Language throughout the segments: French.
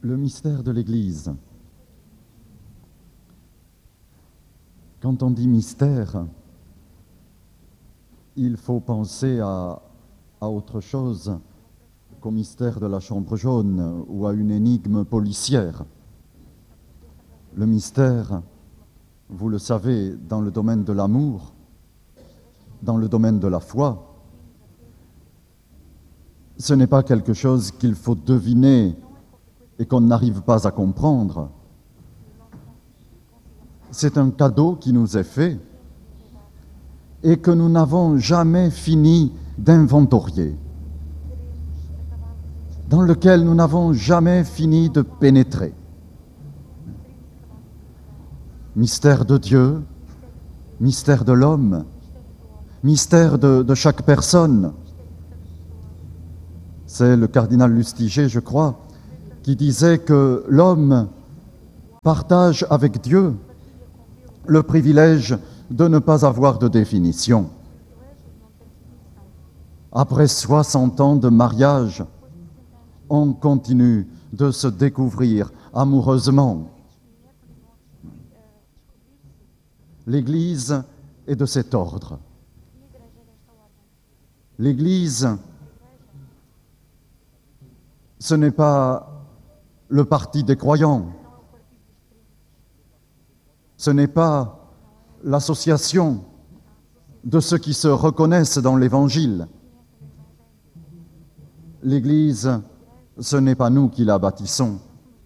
Le mystère de l'Église. Quand on dit mystère, il faut penser à autre chose qu'au mystère de la chambre jaune ou à une énigme policière. Le mystère, vous le savez, dans le domaine de l'amour, dans le domaine de la foi, ce n'est pas quelque chose qu'il faut deviner et qu'on n'arrive pas à comprendre. C'est un cadeau qui nous est fait et que nous n'avons jamais fini d'inventorier, dans lequel nous n'avons jamais fini de pénétrer. Mystère de Dieu, mystère de l'homme, mystère de chaque personne. C'est le cardinal Lustiger, je crois, qui disait que l'homme partage avec Dieu le privilège de ne pas avoir de définition. Après 60 ans de mariage, on continue de se découvrir amoureusement. L'Église est de cet ordre. L'Église, ce n'est pas le parti des croyants. Ce n'est pas l'association de ceux qui se reconnaissent dans l'Évangile. L'Église, ce n'est pas nous qui la bâtissons.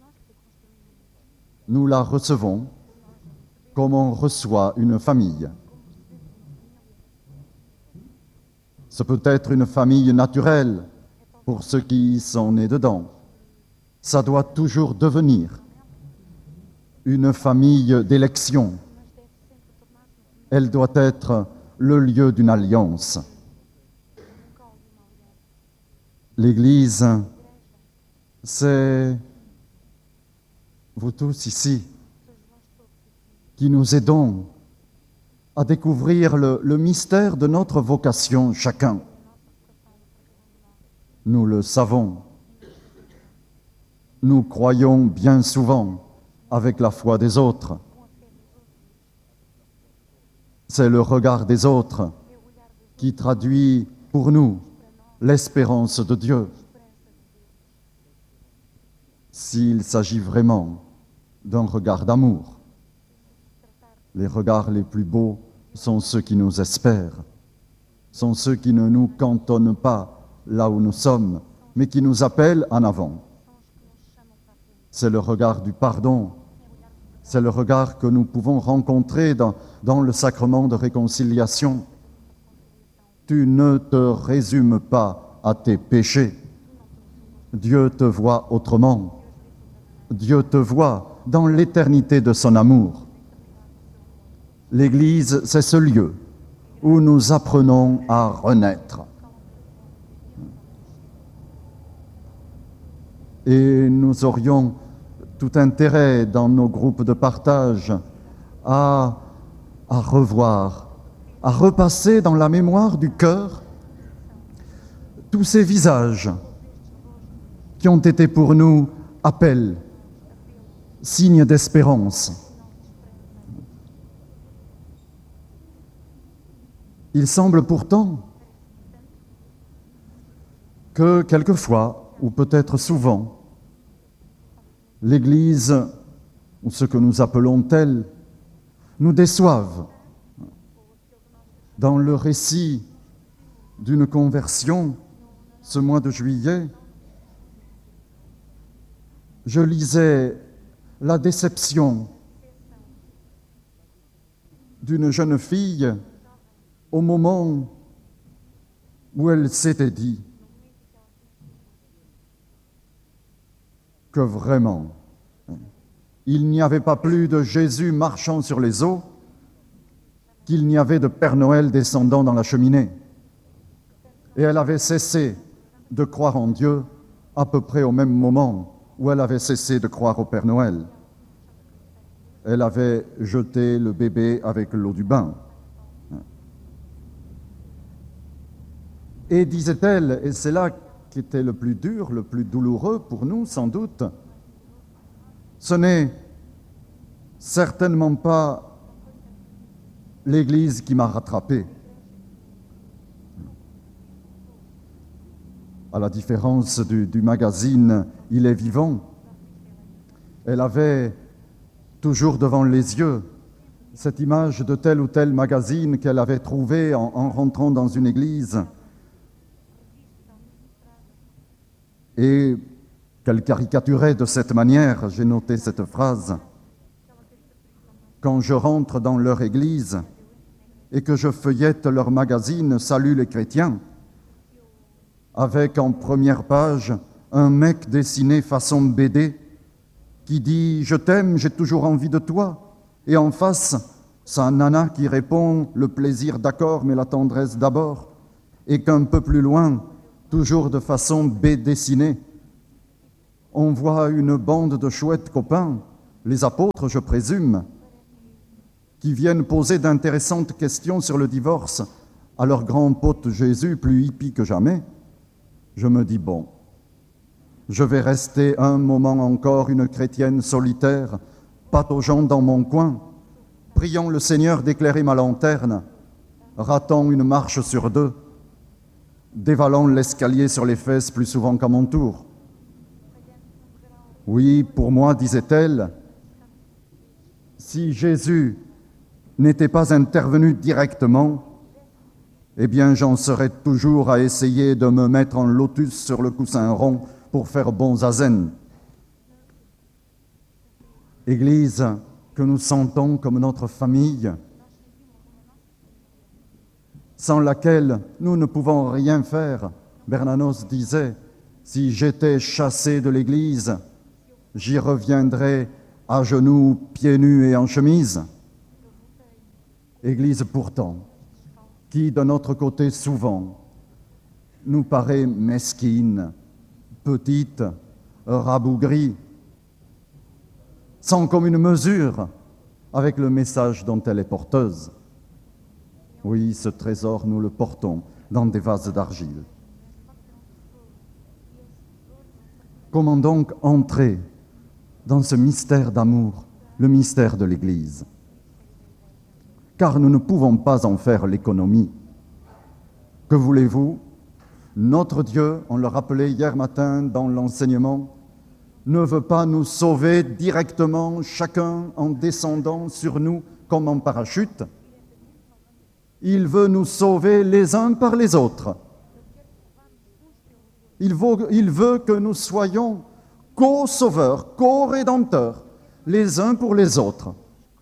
Nous la recevons comme on reçoit une famille. Ce peut être une famille naturelle pour ceux qui sont nés dedans. Ça doit toujours devenir une famille d'élection. Elle doit être le lieu d'une alliance. L'Église, c'est vous tous ici qui nous aidons à découvrir le mystère de notre vocation chacun. Nous le savons. Nous croyons bien souvent avec la foi des autres. C'est le regard des autres qui traduit pour nous l'espérance de Dieu. S'il s'agit vraiment d'un regard d'amour, les regards les plus beaux sont ceux qui nous espèrent, sont ceux qui ne nous cantonnent pas là où nous sommes, mais qui nous appellent en avant. C'est le regard du pardon, c'est le regard que nous pouvons rencontrer dans le sacrement de réconciliation. Tu ne te résumes pas à tes péchés. Dieu te voit autrement. Dieu te voit dans l'éternité de son amour. L'Église, c'est ce lieu où nous apprenons à renaître. Et nous aurions tout intérêt dans nos groupes de partage à revoir, à repasser dans la mémoire du cœur tous ces visages qui ont été pour nous appels, signes d'espérance. Il semble pourtant que quelquefois, ou peut-être souvent, l'Église, ou ce que nous appelons telle, nous déçoivent. Dans le récit d'une conversion, ce mois de juillet, je lisais la déception d'une jeune fille au moment où elle s'était dit que vraiment, il n'y avait pas plus de Jésus marchant sur les eaux qu'il n'y avait de Père Noël descendant dans la cheminée. Et elle avait cessé de croire en Dieu à peu près au même moment où elle avait cessé de croire au Père Noël. Elle avait jeté le bébé avec l'eau du bain. Et disait-elle, et c'est là qui était le plus dur, le plus douloureux pour nous sans doute, Ce n'est certainement pas l'Église qui m'a rattrapé. À la différence du magazine Il est vivant, elle avait toujours devant les yeux cette image de tel ou tel magazine qu'elle avait trouvé en rentrant dans une église et qu'elle caricaturait de cette manière. J'ai noté cette phrase. Quand je rentre dans leur église et que je feuillette leur magazine « Salut les chrétiens », avec en première page un mec dessiné façon BD qui dit « Je t'aime, j'ai toujours envie de toi ». Et en face, sa nana qui répond « Le plaisir d'accord, mais la tendresse d'abord ». Et qu'un peu plus loin, toujours de façon B dessinée, on voit une bande de chouettes copains, les apôtres, je présume, qui viennent poser d'intéressantes questions sur le divorce à leur grand pote Jésus, plus hippie que jamais. Je me dis, bon, je vais rester un moment encore une chrétienne solitaire, pataugeant dans mon coin, priant le Seigneur d'éclairer ma lanterne, ratant une marche sur deux, dévalant l'escalier sur les fesses plus souvent qu'à mon tour. Oui, pour moi, disait-elle, si Jésus n'était pas intervenu directement, eh bien j'en serais toujours à essayer de me mettre en lotus sur le coussin rond pour faire bon zazen. Église que nous sentons comme notre famille, sans laquelle nous ne pouvons rien faire. Bernanos disait, si j'étais chassé de l'Église, j'y reviendrais à genoux, pieds nus et en chemise. Église pourtant, qui de notre côté souvent nous paraît mesquine, petite, rabougrie, sans commune mesure avec le message dont elle est porteuse. Oui, ce trésor, nous le portons dans des vases d'argile. Comment donc entrer dans ce mystère d'amour, le mystère de l'Église? Car nous ne pouvons pas en faire l'économie. Que voulez-vous? Notre Dieu, on le rappelait hier matin dans l'enseignement, ne veut pas nous sauver directement, chacun en descendant sur nous comme en parachute. Il veut nous sauver les uns par les autres. Il veut que nous soyons co-sauveurs, co-rédempteurs, les uns pour les autres.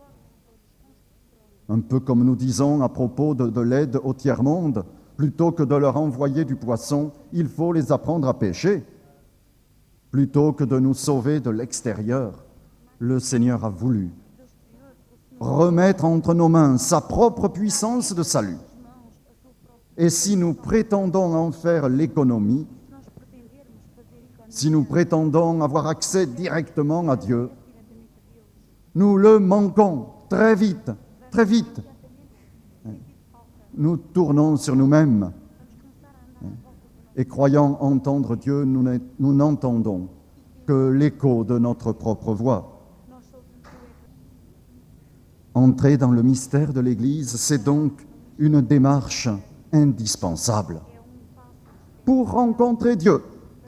Un peu comme nous disons à propos de l'aide au tiers-monde, plutôt que de leur envoyer du poisson, il faut les apprendre à pêcher. Plutôt que de nous sauver de l'extérieur, le Seigneur a voulu remettre entre nos mains sa propre puissance de salut. Et si nous prétendons en faire l'économie, si nous prétendons avoir accès directement à Dieu, nous le manquons très vite, très vite. Nous tournons sur nous-mêmes et croyant entendre Dieu, nous n'entendons que l'écho de notre propre voix. Entrer dans le mystère de l'Église, c'est donc une démarche indispensable pour rencontrer Dieu,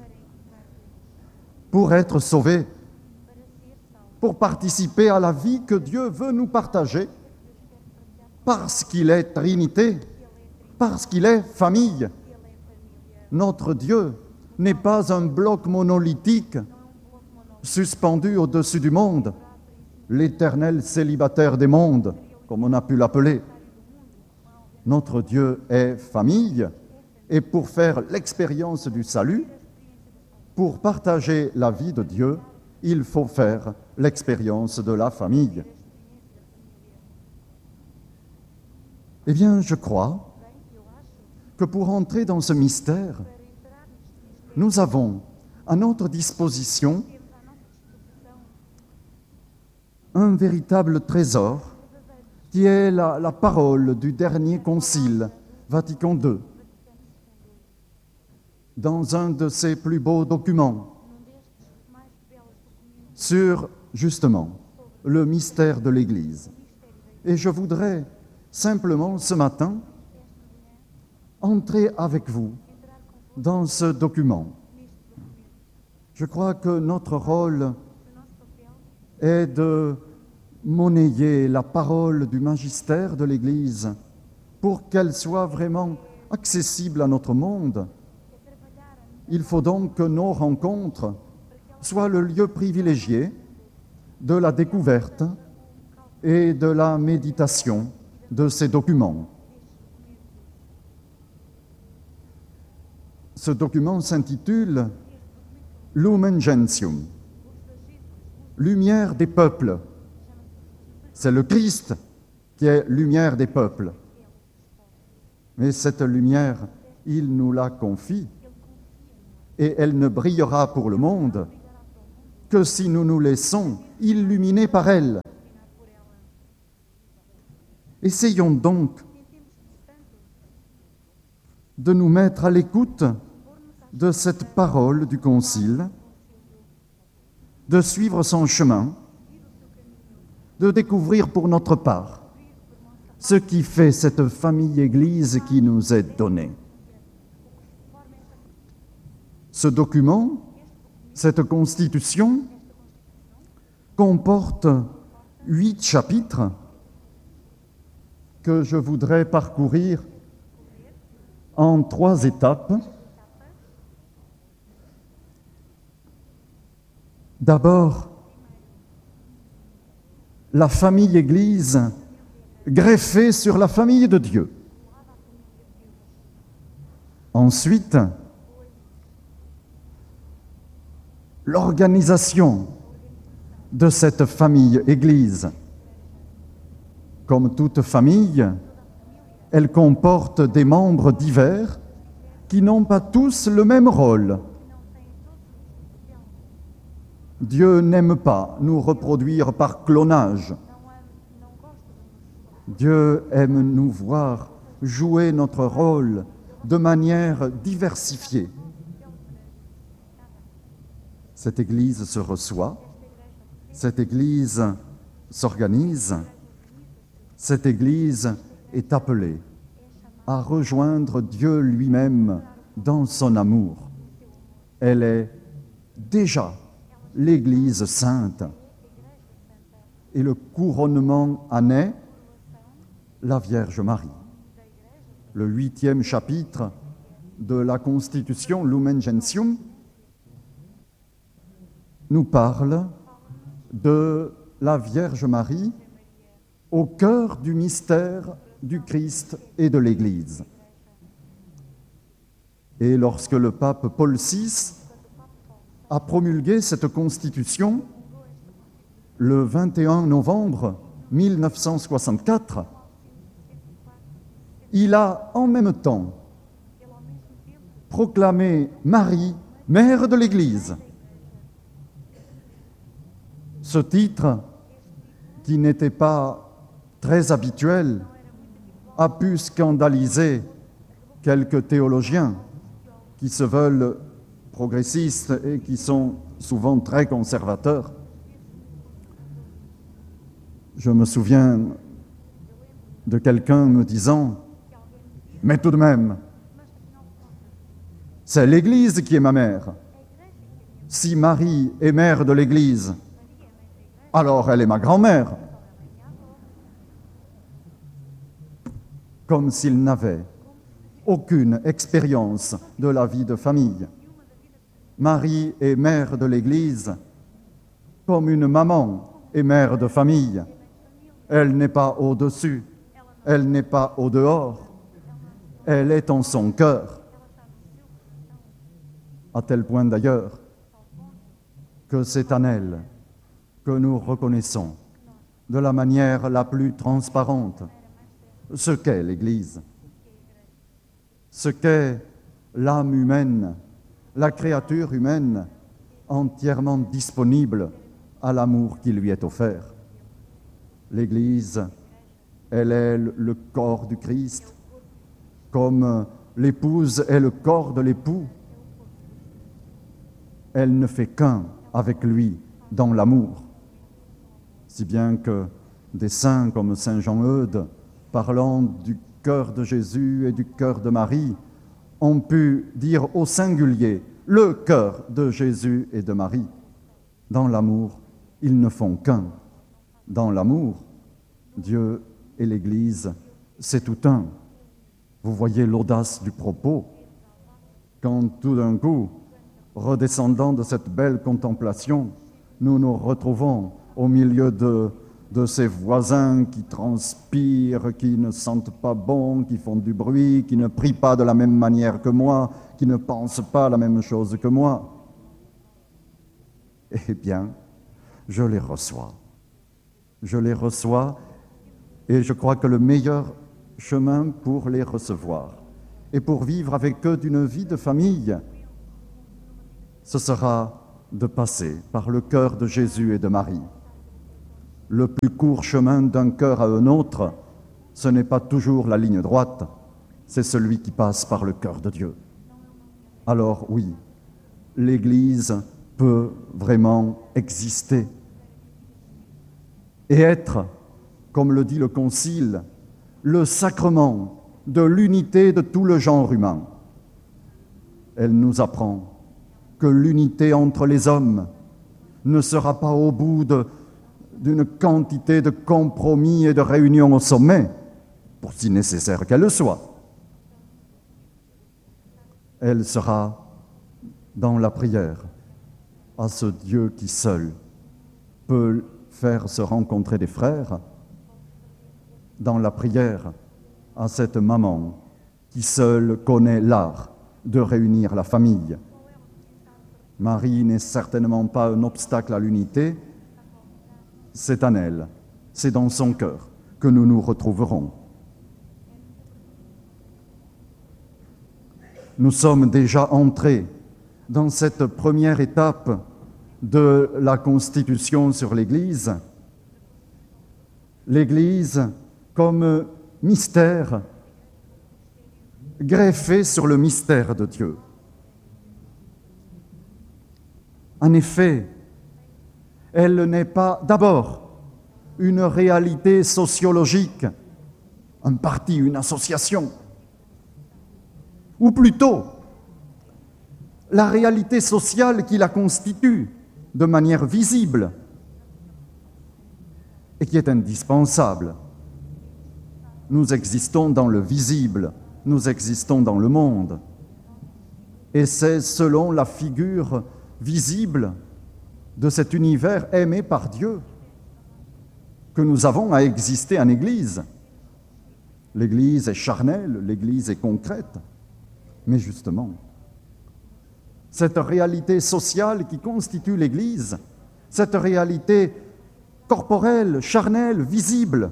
pour être sauvé, pour participer à la vie que Dieu veut nous partager, parce qu'il est Trinité, parce qu'il est famille. Notre Dieu n'est pas un bloc monolithique suspendu au-dessus du monde, l'éternel célibataire des mondes, comme on a pu l'appeler. Notre Dieu est famille, et pour faire l'expérience du salut, pour partager la vie de Dieu, il faut faire l'expérience de la famille. Eh bien, je crois que pour entrer dans ce mystère, nous avons à notre disposition un véritable trésor qui est la parole du dernier concile, Vatican II. Dans un de ses plus beaux documents sur justement le mystère de l'Église. Et je voudrais simplement ce matin entrer avec vous dans ce document. Je crois que notre rôle est de monnayer la parole du magistère de l'Église pour qu'elle soit vraiment accessible à notre monde. Il faut donc que nos rencontres soient le lieu privilégié de la découverte et de la méditation de ces documents. Ce document s'intitule Lumen Gentium, lumière des peuples. C'est le Christ qui est lumière des peuples. Mais cette lumière, il nous la confie et elle ne brillera pour le monde que si nous nous laissons illuminer par elle. Essayons donc de nous mettre à l'écoute de cette parole du Concile, de suivre son chemin, de découvrir pour notre part ce qui fait cette famille Église qui nous est donnée. Ce document, cette constitution, comporte 8 chapitres que je voudrais parcourir en 3 étapes. D'abord, la famille Église greffée sur la famille de Dieu. Ensuite, l'organisation de cette famille Église. Comme toute famille, elle comporte des membres divers qui n'ont pas tous le même rôle. Dieu n'aime pas nous reproduire par clonage. Dieu aime nous voir jouer notre rôle de manière diversifiée. Cette Église se reçoit, cette Église s'organise, cette Église est appelée à rejoindre Dieu lui-même dans son amour. Elle est déjà l'Église sainte. Et le couronnement en est la Vierge Marie. Le 8e chapitre de la Constitution Lumen Gentium nous parle de la Vierge Marie au cœur du mystère du Christ et de l'Église. Et lorsque le pape Paul VI a promulgué cette constitution, le 21 novembre 1964, il a en même temps proclamé Marie, mère de l'Église. Ce titre, qui n'était pas très habituel, a pu scandaliser quelques théologiens qui se veulent progressistes et qui sont souvent très conservateurs. Je me souviens de quelqu'un me disant « Mais tout de même, c'est l'Église qui est ma mère. Si Marie est mère de l'Église, alors elle est ma grand-mère. » Comme s'il n'avait aucune expérience de la vie de famille. Marie est mère de l'Église comme une maman est mère de famille. Elle n'est pas au-dessus, elle n'est pas au-dehors, elle est en son cœur. À tel point d'ailleurs que c'est en elle que nous reconnaissons de la manière la plus transparente ce qu'est l'Église, ce qu'est l'âme humaine, la créature humaine entièrement disponible à l'amour qui lui est offert. L'Église, elle est le corps du Christ, comme l'épouse est le corps de l'époux. Elle ne fait qu'un avec lui dans l'amour. si bien que des saints comme saint Jean-Eudes, parlant du cœur de Jésus et du cœur de Marie, ont pu dire au singulier le cœur de Jésus et de Marie. Dans l'amour, ils ne font qu'un. Dans l'amour, Dieu et l'Église, c'est tout un. Vous voyez l'audace du propos quand tout d'un coup, redescendant de cette belle contemplation, nous nous retrouvons au milieu de ces voisins qui transpirent, qui ne sentent pas bon, qui font du bruit, qui ne prient pas de la même manière que moi, qui ne pensent pas la même chose que moi. Eh bien, je les reçois. Je les reçois et je crois que le meilleur chemin pour les recevoir et pour vivre avec eux d'une vie de famille, ce sera de passer par le cœur de Jésus et de Marie. Le plus court chemin d'un cœur à un autre, ce n'est pas toujours la ligne droite, c'est celui qui passe par le cœur de Dieu. Alors oui, l'Église peut vraiment exister et être, comme le dit le Concile, le sacrement de l'unité de tout le genre humain. Elle nous apprend que l'unité entre les hommes ne sera pas au bout d'une quantité de compromis et de réunions au sommet, pour si nécessaire qu'elle le soit. Elle sera dans la prière à ce Dieu qui seul peut faire se rencontrer des frères, dans la prière à cette maman qui seule connaît l'art de réunir la famille. Marie n'est certainement pas un obstacle à l'unité, c'est en elle, c'est dans son cœur que nous nous retrouverons. Nous sommes déjà entrés dans cette première étape de la Constitution sur l'Église. L'Église comme mystère greffé sur le mystère de Dieu. En effet, elle n'est pas d'abord une réalité sociologique, un parti, une association, ou plutôt la réalité sociale qui la constitue de manière visible et qui est indispensable. Nous existons dans le visible, nous existons dans le monde. Et c'est selon la figure visible de cet univers aimé par Dieu que nous avons à exister en Église. L'Église est charnelle, l'Église est concrète, mais justement, cette réalité sociale qui constitue l'Église, cette réalité corporelle, charnelle, visible,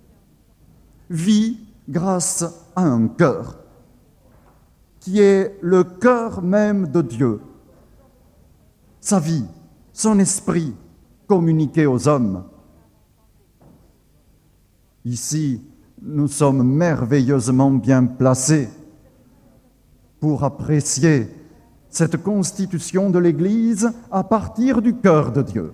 vit grâce à un cœur, qui est le cœur même de Dieu. Sa vie, son esprit communiqué aux hommes. Ici, nous sommes merveilleusement bien placés pour apprécier cette constitution de l'Église à partir du cœur de Dieu.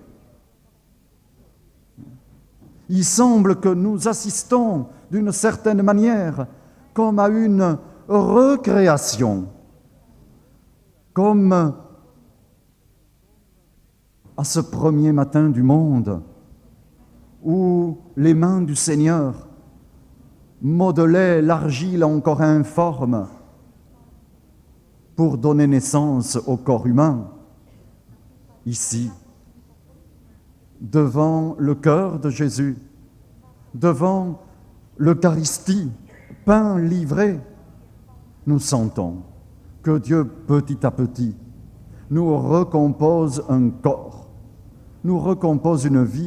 Il semble que nous assistons d'une certaine manière comme à une recréation, comme à ce premier matin du monde où les mains du Seigneur modelaient l'argile encore informe pour donner naissance au corps humain. Ici, devant le cœur de Jésus, devant l'Eucharistie, pain livré, nous sentons que Dieu, petit à petit, nous recompose un corps, nous recompose une vie,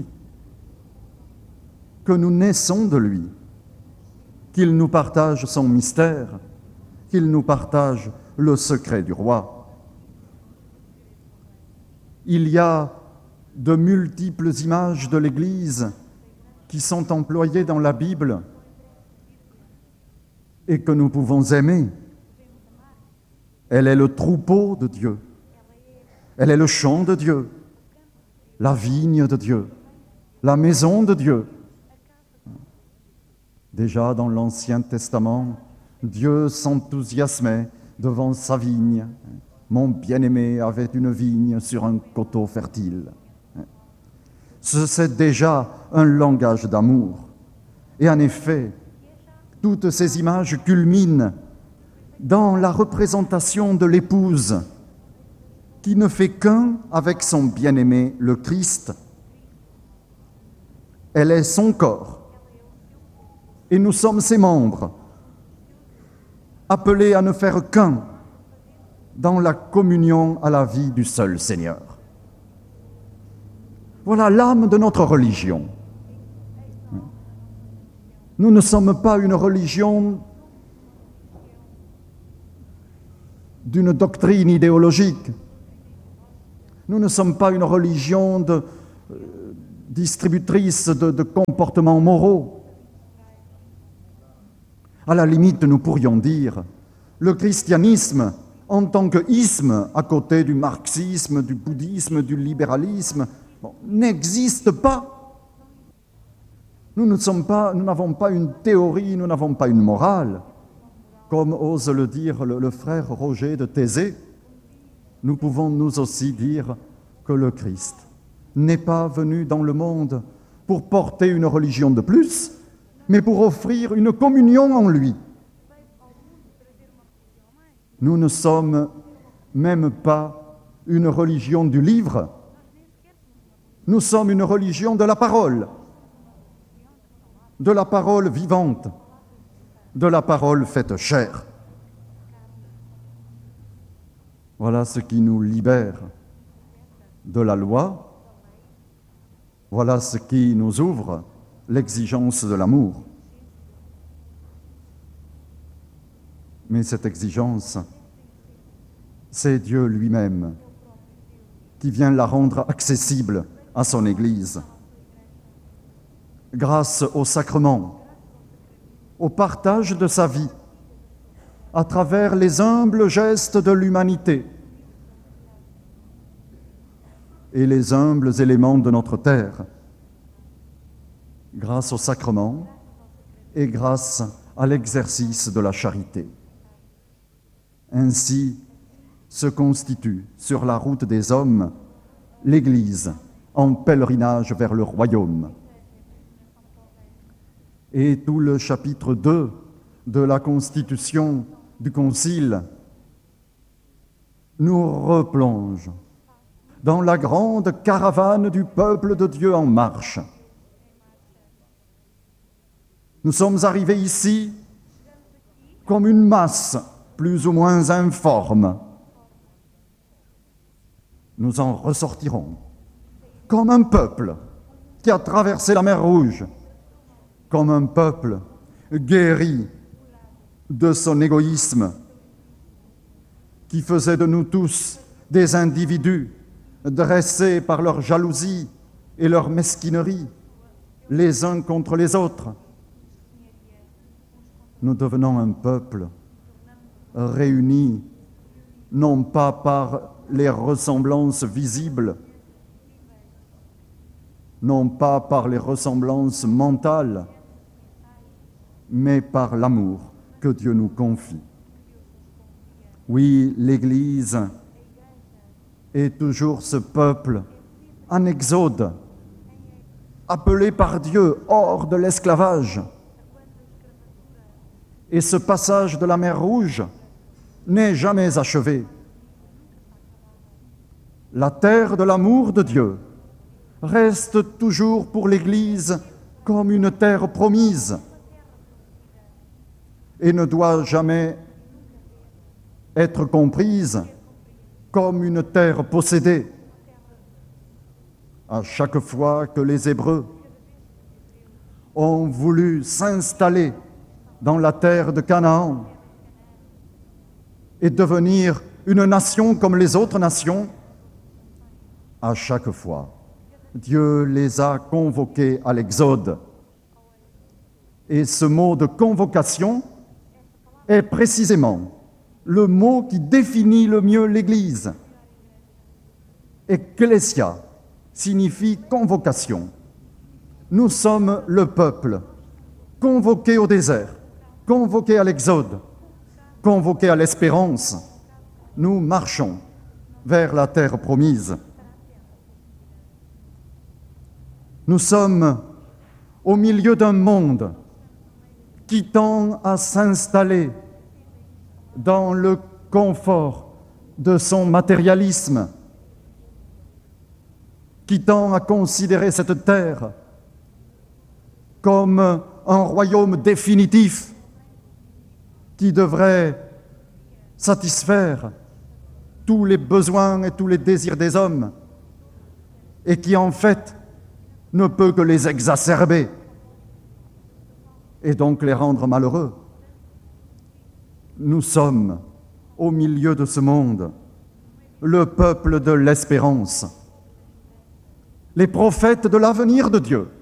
que nous naissons de lui, qu'il nous partage son mystère, qu'il nous partage le secret du roi. Il y a de multiples images de l'Église qui sont employées dans la Bible et que nous pouvons aimer. Elle est le troupeau de Dieu, elle est le champ de Dieu, la vigne de Dieu, la maison de Dieu. Déjà dans l'Ancien Testament, Dieu s'enthousiasmait devant sa vigne. Mon bien-aimé avait une vigne sur un coteau fertile. C'est déjà un langage d'amour. Et en effet, toutes ces images culminent dans la représentation de l'épouse qui ne fait qu'un avec son bien-aimé, le Christ. Elle est son corps et nous sommes ses membres, appelés à ne faire qu'un dans la communion à la vie du seul Seigneur. Voilà l'âme de notre religion. Nous ne sommes pas une religion d'une doctrine idéologique. Nous ne sommes pas une religion distributrice de comportements moraux. À la limite, nous pourrions dire, le christianisme, en tant que isme, à côté du marxisme, du bouddhisme, du libéralisme, n'existe pas. Nous n'avons pas une théorie, nous n'avons pas une morale. Comme ose le dire le frère Roger de Thésée, nous pouvons nous aussi dire que le Christ n'est pas venu dans le monde pour porter une religion de plus, mais pour offrir une communion en lui. Nous ne sommes même pas une religion du livre, nous sommes une religion de la parole vivante, de la parole faite chair. Voilà ce qui nous libère de la loi, voilà ce qui nous ouvre l'exigence de l'amour. Mais cette exigence, c'est Dieu lui-même qui vient la rendre accessible à son Église. Grâce au sacrement, au partage de sa vie, à travers les humbles gestes de l'humanité et les humbles éléments de notre terre, grâce au sacrement et grâce à l'exercice de la charité. Ainsi se constitue sur la route des hommes l'Église en pèlerinage vers le royaume. Et tout le chapitre 2 de la Constitution du Concile nous replonge dans la grande caravane du peuple de Dieu en marche. Nous sommes arrivés ici comme une masse plus ou moins informe. Nous en ressortirons comme un peuple qui a traversé la mer Rouge, comme un peuple guéri de son égoïsme, qui faisait de nous tous des individus dressés par leur jalousie et leur mesquinerie, les uns contre les autres. Nous devenons un peuple réuni, non pas par les ressemblances visibles, non pas par les ressemblances mentales, mais par l'amour que Dieu nous confie. Oui, l'Église est toujours ce peuple en exode, appelé par Dieu hors de l'esclavage. Et ce passage de la mer Rouge n'est jamais achevé. La terre de l'amour de Dieu reste toujours pour l'Église comme une terre promise et ne doit jamais être comprise comme une terre possédée. À chaque fois que les Hébreux ont voulu s'installer dans la terre de Canaan et devenir une nation comme les autres nations, à chaque fois, Dieu les a convoqués à l'Exode. Et ce mot de convocation est précisément le mot qui définit le mieux l'Église. Ecclesia signifie convocation. Nous sommes le peuple convoqué au désert, convoqué à l'exode, convoqué à l'espérance. Nous marchons vers la terre promise. Nous sommes au milieu d'un monde qui tend à s'installer dans le confort de son matérialisme, qui tend à considérer cette terre comme un royaume définitif qui devrait satisfaire tous les besoins et tous les désirs des hommes, et qui en fait ne peut que les exacerber et donc les rendre malheureux. Nous sommes au milieu de ce monde, le peuple de l'espérance, les prophètes de l'avenir de Dieu,